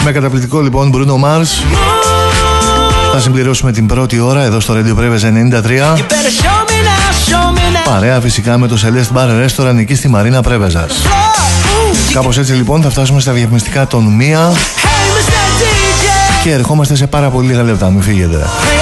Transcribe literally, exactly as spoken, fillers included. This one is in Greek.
Με καταπληκτικό λοιπόν Bruno Mars θα συμπληρώσουμε την πρώτη ώρα εδώ στο Radio Preves ενενήντα τρία. Παρέα φυσικά με το Celeste Bar Restaurant εκεί στη Μαρίνα Πρέβεζας. Κάπως έτσι λοιπόν θα φτάσουμε στα διαφημιστικά των μία και ερχόμαστε σε πάρα πολύ λίγα λεπτά, μην φύγετε.